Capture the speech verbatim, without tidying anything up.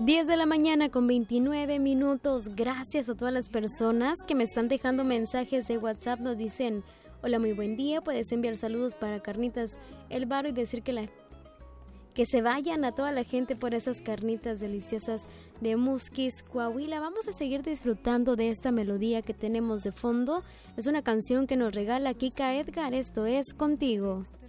diez de la mañana con veintinueve minutos. Gracias a todas las personas que me están dejando mensajes de WhatsApp. Nos dicen, hola, muy buen día. Puedes enviar saludos para Carnitas El Baro y decir que la que se vayan a toda la gente por esas carnitas deliciosas de Musquis, Coahuila. Vamos a seguir disfrutando de esta melodía que tenemos de fondo. Es una canción que nos regala Kika Edgar. Esto es Contigo.